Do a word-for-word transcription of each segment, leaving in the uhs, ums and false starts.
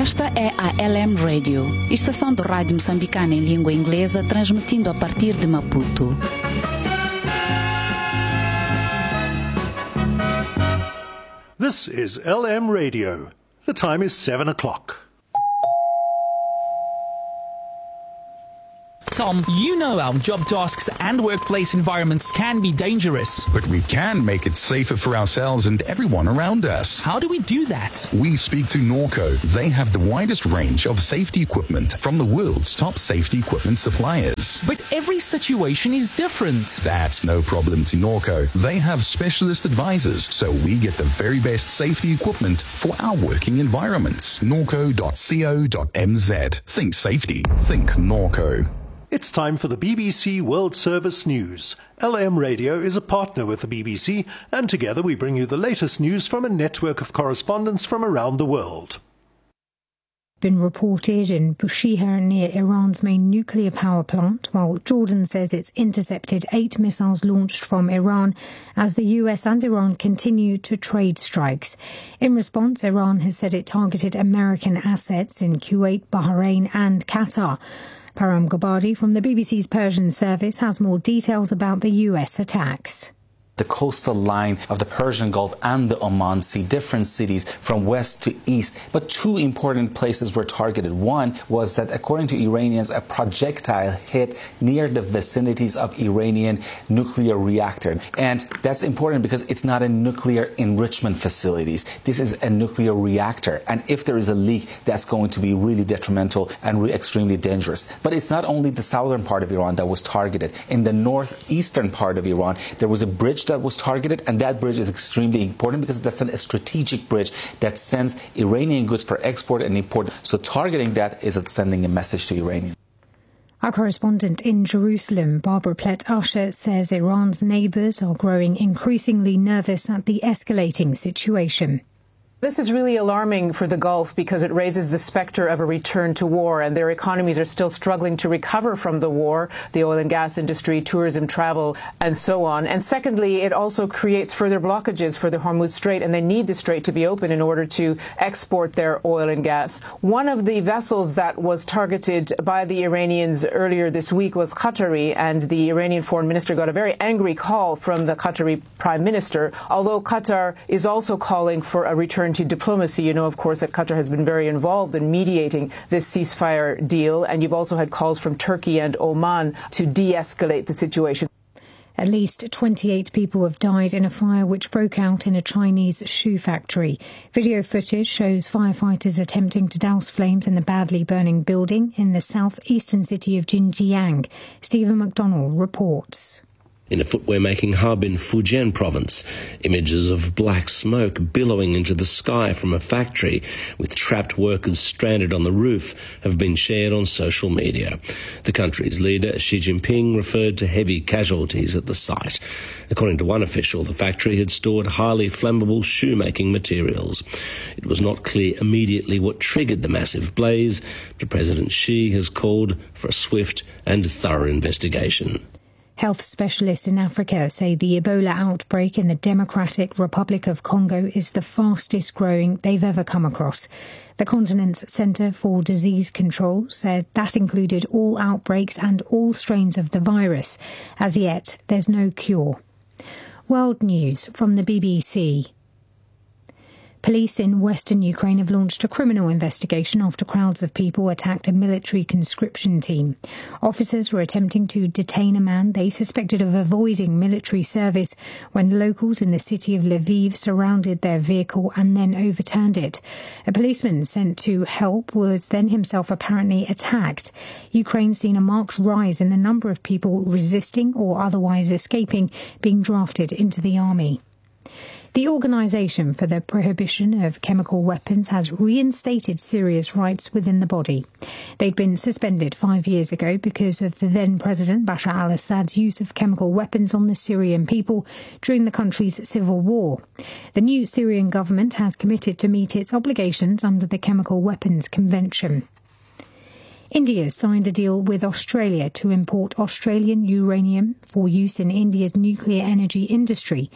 Esta é a L M Radio, estação de rádio moçambicana em língua inglesa, transmitindo a partir de Maputo. This is L M Radio. The time is seven o'clock. Tom, you know our job tasks and workplace environments can be dangerous. But we can make it safer for ourselves and everyone around us. How do we do that? We speak to Norco. They have the widest range of safety equipment from the world's top safety equipment suppliers. But every situation is different. That's no problem to Norco. They have specialist advisors, so we get the very best safety equipment for our working environments. norco dot co dot m z. Think safety. Think Norco. It's time for the B B C World Service News. L M Radio is a partner with the B B C, and together we bring you the latest news from a network of correspondents from around the world. Been reported in Bushehr near Iran's main nuclear power plant, while Jordan says it's intercepted eight missiles launched from Iran as the U S and Iran continue to trade strikes. In response, Iran has said it targeted American assets in Kuwait, Bahrain and Qatar. Param Gabadi from the B B C's Persian service has more details about the U S attacks. The coastal line of the Persian Gulf and the Oman Sea, different cities from west to east. But two important places were targeted. One was that, according to Iranians, a projectile hit near the vicinities of Iranian nuclear reactor. And that's important because it's not a nuclear enrichment facilities. This is a nuclear reactor. And if there is a leak, that's going to be really detrimental and re- extremely dangerous. But it's not only the southern part of Iran that was targeted. In the northeastern part of Iran, there was a bridge that was targeted, and that bridge is extremely important because that's a strategic bridge that sends Iranian goods for export and import. So targeting that is sending a message to Iranians. Our correspondent in Jerusalem, Barbara Plett-Usher, says Iran's neighbours are growing increasingly nervous at the escalating situation. This is really alarming for the Gulf because it raises the specter of a return to war, and their economies are still struggling to recover from the war, the oil and gas industry, tourism, travel, and so on. And secondly, it also creates further blockages for the Hormuz Strait, and they need the strait to be open in order to export their oil and gas. One of the vessels that was targeted by the Iranians earlier this week was Qatari, and the Iranian foreign minister got a very angry call from the Qatari prime minister, although Qatar is also calling for a return to diplomacy. You know, of course, that Qatar has been very involved in mediating this ceasefire deal, and you've also had calls from Turkey and Oman to de-escalate the situation. At least twenty-eight people have died in a fire which broke out in a Chinese shoe factory. Video footage shows firefighters attempting to douse flames in the badly burning building in the southeastern city of Xinjiang. Stephen McDonnell reports. In a footwear-making hub in Fujian province, images of black smoke billowing into the sky from a factory with trapped workers stranded on the roof have been shared on social media. The country's leader, Xi Jinping, referred to heavy casualties at the site. According to one official, the factory had stored highly flammable shoemaking materials. It was not clear immediately what triggered the massive blaze, but President Xi has called for a swift and thorough investigation. Health specialists in Africa say the Ebola outbreak in the Democratic Republic of Congo is the fastest growing they've ever come across. The continent's Centre for Disease Control said that included all outbreaks and all strains of the virus. As yet, there's no cure. World news from the B B C. Police in western Ukraine have launched a criminal investigation after crowds of people attacked a military conscription team. Officers were attempting to detain a man they suspected of avoiding military service when locals in the city of Lviv surrounded their vehicle and then overturned it. A policeman sent to help was then himself apparently attacked. Ukraine's seen a marked rise in the number of people resisting or otherwise escaping being drafted into the army. The Organisation for the Prohibition of Chemical Weapons has reinstated Syria's rights within the body. They'd been suspended five years ago because of the then-President Bashar al-Assad's use of chemical weapons on the Syrian people during the country's civil war. The new Syrian government has committed to meet its obligations under the Chemical Weapons Convention. India signed a deal with Australia to import Australian uranium for use in India's nuclear energy industry.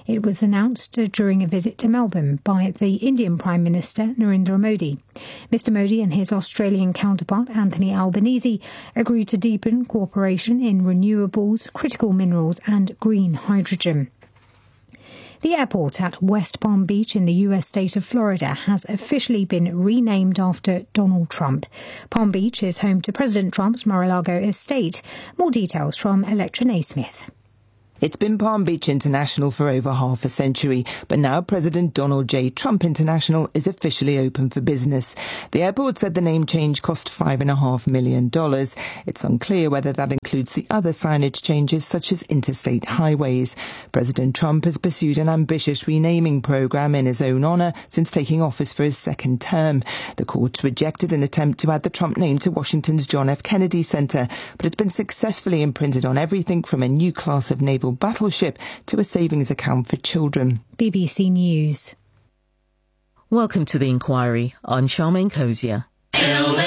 It was announced during a visit to Melbourne by the Indian Prime Minister Narendra Modi. Mister Modi and his Australian counterpart Anthony Albanese agreed to deepen cooperation in renewables, critical minerals and green hydrogen. The airport at West Palm Beach in the U S state of Florida has officially been renamed after Donald Trump. Palm Beach is home to President Trump's Mar-a-Lago estate. More details from Electra Naismith. It's been Palm Beach International for over half a century, but now President Donald J. Trump International is officially open for business. The airport said the name change cost five and a half million dollars. It's unclear whether that includes the other signage changes such as interstate highways. President Trump has pursued an ambitious renaming program in his own honor since taking office for his second term. The courts rejected an attempt to add the Trump name to Washington's John F. Kennedy Center, but it's been successfully imprinted on everything from a new class of naval battleship to a savings account for children. B B C News. Welcome to The Inquiry. I'm Charmaine Cozier.